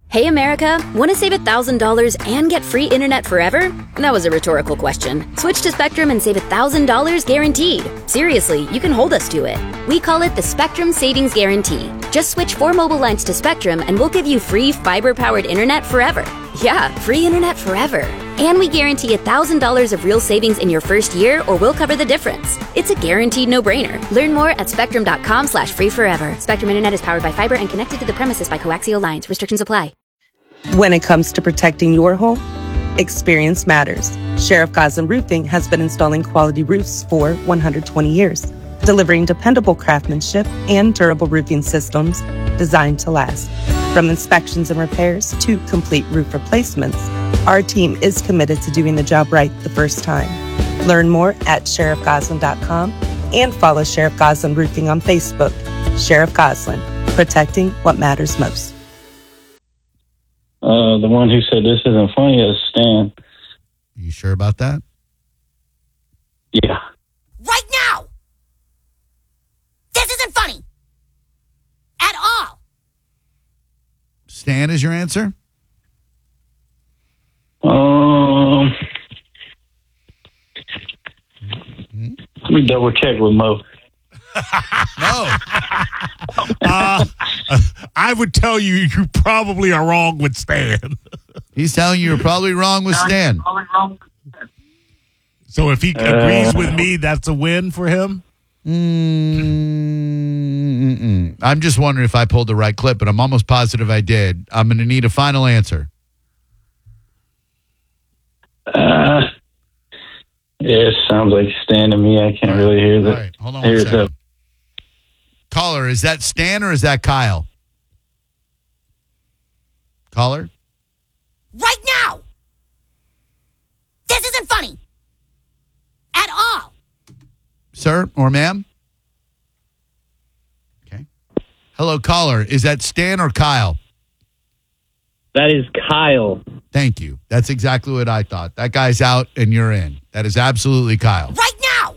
Hey, America, want to save $1,000 and get free internet forever? That was a rhetorical question. Switch to Spectrum and save $1,000 guaranteed. Seriously, you can hold us to it. We call it the Spectrum Savings Guarantee. Just switch 4 mobile lines to Spectrum and we'll give you free fiber-powered internet forever. Yeah, free internet forever. And we guarantee $1,000 of real savings in your first year, or we'll cover the difference. It's a guaranteed no-brainer. Learn more at spectrum.com/free forever. Spectrum Internet is powered by fiber and connected to the premises by coaxial lines. Restrictions apply. When it comes to protecting your home, experience matters. Sheriff Goslin Roofing has been installing quality roofs for 120 years, delivering dependable craftsmanship and durable roofing systems designed to last. From inspections and repairs to complete roof replacements, our team is committed to doing the job right the first time. Learn more at sheriffgoslin.com and follow Sheriff Goslin Roofing on Facebook. Sheriff Goslin, protecting what matters most. The one who said this isn't funny is Stan. You sure about that? Yeah. Right now! This isn't funny! At all! Stan is your answer? Let me double check with Mo. No. I would tell you probably are wrong with Stan. He's telling you you're probably wrong with Stan. So if he agrees with me, that's a win for him? I'm just wondering if I pulled the right clip, but I'm almost positive I did. I'm going to need a final answer. It sounds like Stan to me. I can't really hear that. All right, hold on one second. Caller, is that Stan or is that Kyle? Caller? Right now! This isn't funny! At all! Sir or ma'am? Okay. Hello, caller. Is that Stan or Kyle? That is Kyle. Thank you. That's exactly what I thought. That guy's out and you're in. That is absolutely Kyle. Right now!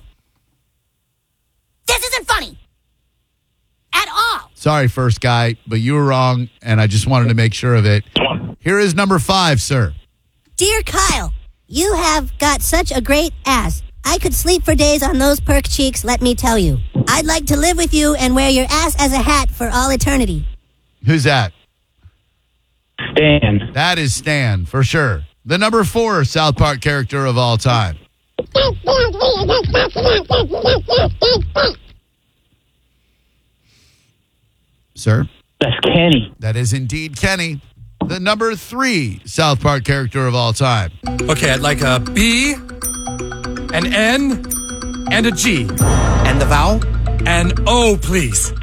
This isn't funny! At all! Sorry, first guy, but you were wrong, and I just wanted to make sure of it. Here is number 5, sir. Dear Kyle, you have got such a great ass. I could sleep for days on those perk cheeks, let me tell you. I'd like to live with you and wear your ass as a hat for all eternity. Who's that? Stan. That is Stan, for sure. The number 4 South Park character of all time. Sir? That's Kenny. That is indeed Kenny. The number 3 South Park character of all time. Okay, I'd like a B, an N, and a G. And the vowel? An O, please.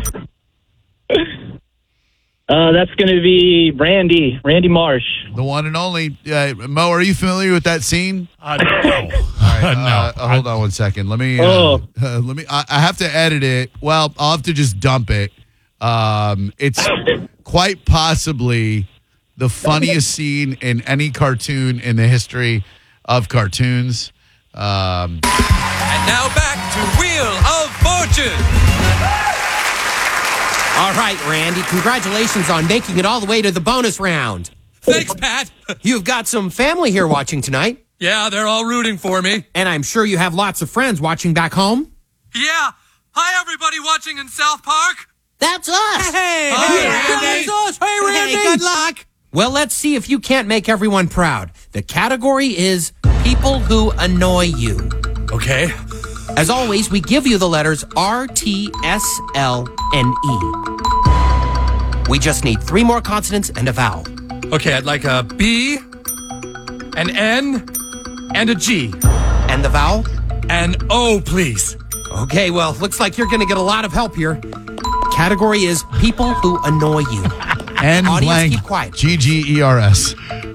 That's going to be Randy Marsh. The one and only. Mo, are you familiar with that scene? No. All right, No. hold on one second. Let me. I have to edit it. Well, I'll have to just dump it. It's quite possibly the funniest scene in any cartoon in the history of cartoons. And now back to Wheel of Fortune. All right, Randy, congratulations on making it all the way to the bonus round. Thanks, Pat. You've got some family here watching tonight. Yeah, they're all rooting for me. And I'm sure you have lots of friends watching back home. Yeah. Hi, everybody watching in South Park. That's us. Hey, Randy. that's us. Hey, Randy. Hey, good luck. Well, let's see if you can't make everyone proud. The category is people who annoy you. Okay. As always, we give you the letters R, T, S, L, and E. We just need 3 more consonants and a vowel. Okay, I'd like a B, an N, and a G. And the vowel? An O, please. Okay, well, looks like you're going to get a lot of help here. Category is people who annoy you. And Audience, blank keep quiet. GGERS.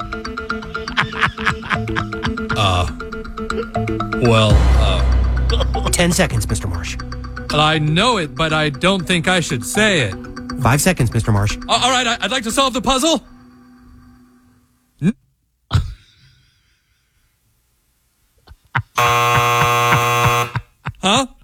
Well, 10 seconds, Mr. Marsh. I know it, but I don't think I should say it. 5 seconds, Mr. Marsh. All right, I'd like to solve the puzzle. Huh?